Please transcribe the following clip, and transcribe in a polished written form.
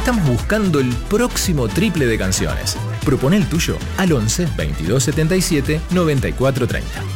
Estamos buscando el próximo triple de canciones. Propone el tuyo al 11 22 77 94 30.